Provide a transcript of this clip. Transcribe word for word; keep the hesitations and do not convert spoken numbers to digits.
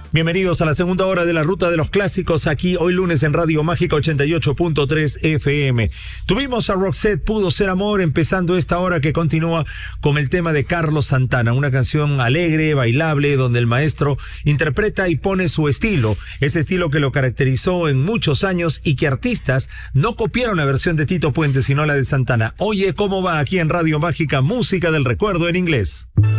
Bienvenidos a la segunda hora de la Ruta de los Clásicos, aquí hoy lunes en Radio Mágica ochenta y ocho punto tres F M. Tuvimos a Roxette, Pudo Ser Amor, empezando esta hora que continúa con el tema de Carlos Santana, una canción alegre, bailable, donde el maestro interpreta y pone su estilo, ese estilo que lo caracterizó en muchos años y que artistas no copiaron la versión de Tito Puente, sino la de Santana. Oye, ¿cómo va aquí en Radio Mágica? Música del recuerdo en inglés.